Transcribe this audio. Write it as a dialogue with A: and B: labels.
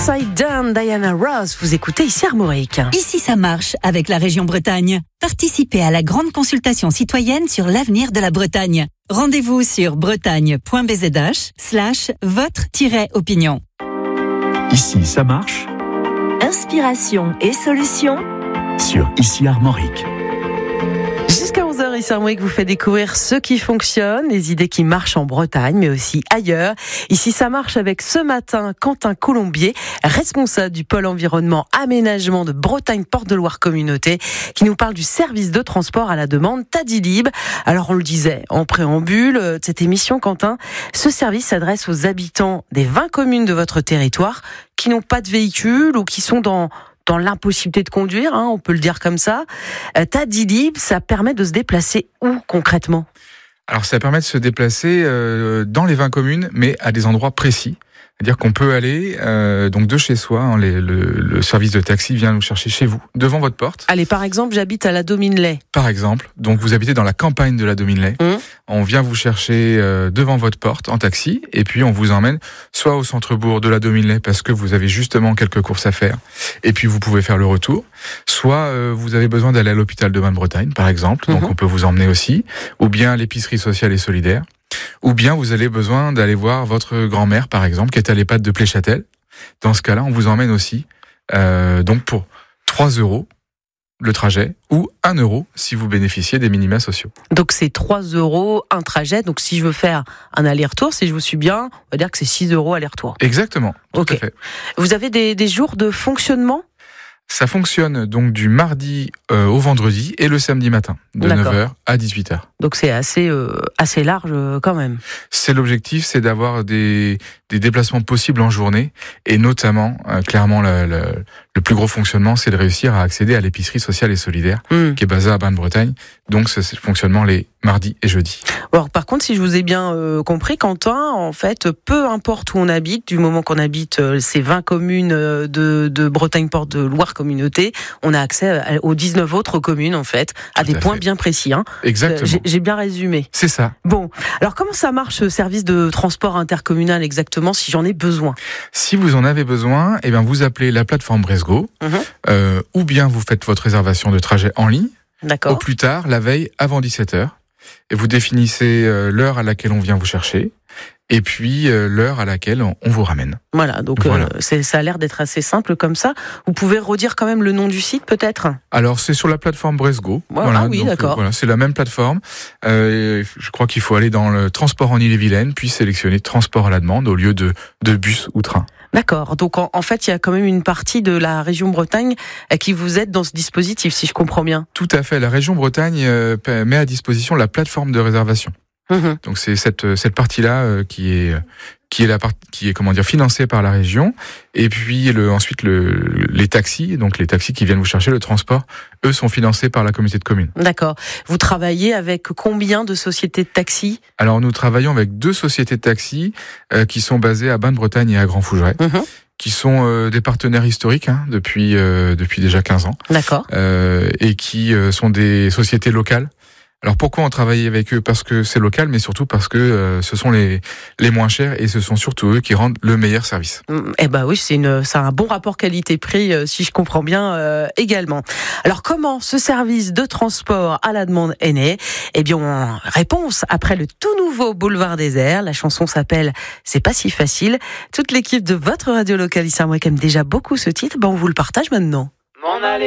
A: Upside Down, Diana Ross, vous écoutez ici Armorique.
B: Ici ça marche avec la région Bretagne. Participez à la grande consultation citoyenne sur l'avenir de la Bretagne. Rendez-vous sur bretagne.bzh/votre-opinion.
C: Ici ça marche.
D: Inspiration et solutions
C: Sur Ici Armorique.
A: Jusqu'à 11h, ici Armorique vous fait découvrir ce qui fonctionne, les idées qui marchent en Bretagne, mais aussi ailleurs. Ici, ça marche avec ce matin Quentin Colombier, responsable du pôle environnement aménagement de Bretagne Porte de Loire Communauté, qui nous parle du service de transport à la demande Tadilib. Alors, on le disait en préambule de cette émission, Quentin, ce service s'adresse aux habitants des 20 communes de votre territoire qui n'ont pas de véhicule ou qui sont dans l'impossibilité de conduire, on peut le dire comme ça. Tadilib, ça permet de se déplacer où concrètement ?
E: Alors ça permet de se déplacer dans les 20 communes, mais à des endroits précis. C'est-à-dire qu'on peut aller donc de chez soi, le service de taxi vient nous chercher chez vous, devant votre porte.
A: Allez, par exemple, j'habite à la Dominelay.
E: Par exemple, donc vous habitez dans la campagne de la Dominelay. On vient vous chercher devant votre porte en taxi, et puis on vous emmène soit au centre-bourg de la Dominelay parce que vous avez justement quelques courses à faire, et puis vous pouvez faire le retour. Soit vous avez besoin d'aller à l'hôpital de Bain-de-Bretagne, par exemple, donc on peut vous emmener aussi, ou bien à l'épicerie sociale et solidaire. Ou bien vous avez besoin d'aller voir votre grand-mère, par exemple, qui est à l'EHPAD de Pléchâtel. Dans ce cas-là, on vous emmène aussi, donc pour 3 € le trajet, ou 1 € si vous bénéficiez des minima sociaux.
A: Donc c'est 3 € un trajet. Donc si je veux faire un aller-retour, si je vous suis bien, on va dire que c'est 6 € aller-retour.
E: Exactement, tout à fait.
A: Vous avez des jours de fonctionnement ?
E: Ça fonctionne donc du mardi au vendredi et le samedi matin, de 9h à 18h.
A: Donc c'est assez large quand même.
E: C'est l'objectif, c'est d'avoir des déplacements possibles en journée, et notamment, clairement, le plus gros fonctionnement, c'est de réussir à accéder à l'épicerie sociale et solidaire, qui est basée à Bain-de-Bretagne. Donc c'est le fonctionnement les mardis et jeudis.
A: Alors, par contre, si je vous ai bien compris, Quentin, en fait, peu importe où on habite, du moment qu'on habite ces 20 communes de Bretagne Porte de Loire Communauté, on a accès aux 19 autres communes, en fait, à des points bien précis.
E: Exactement.
A: J'ai bien résumé.
E: C'est ça.
A: Bon, alors comment ça marche ce service de transport intercommunal exactement, si j'en ai besoin ?
E: Si vous en avez besoin, eh bien vous appelez la plateforme Bresgo, ou bien vous faites votre réservation de trajet en ligne, au plus tard, la veille, avant 17h, et vous définissez l'heure à laquelle on vient vous chercher, et puis l'heure à laquelle on vous ramène.
A: Voilà, donc ça a l'air d'être assez simple comme ça. Vous pouvez redire quand même le nom du site, peut-être ?
E: Alors, c'est sur la plateforme Bresgo.
A: Oui, donc, d'accord.
E: C'est la même plateforme. Je crois qu'il faut aller dans le transport en Ille-et-Vilaine, puis sélectionner transport à la demande au lieu de bus ou train.
A: D'accord. Donc, en fait, il y a quand même une partie de la région Bretagne qui vous aide dans ce dispositif, si je comprends bien. Tout
E: à fait. La région Bretagne met à disposition la plateforme de réservation. Donc c'est cette partie-là qui est financée par la région, et puis ensuite les taxis, donc les taxis qui viennent vous chercher, le transport, eux sont financés par la communauté de communes. D'accord.
A: Vous travaillez avec combien de sociétés de taxis ?
E: Alors nous travaillons avec 2 sociétés de taxis qui sont basées à Bain-de-Bretagne et à Grand-Fougeray. Qui sont des partenaires historiques depuis déjà 15 ans.
A: D'accord.
E: Et qui sont des sociétés locales. Alors pourquoi on travaille avec eux ? Parce que c'est local, mais surtout parce que ce sont les moins chers, et ce sont surtout eux qui rendent le meilleur service.
A: Eh ben oui, c'est un bon rapport qualité-prix, si je comprends bien également. Alors comment ce service de transport à la demande est né ? Eh bien, réponse après le tout nouveau Boulevard Désert. La chanson s'appelle C'est pas si facile. Toute l'équipe de votre radio locale ici à Armorique aime déjà beaucoup ce titre. On vous le partage maintenant.
F: M'en aller.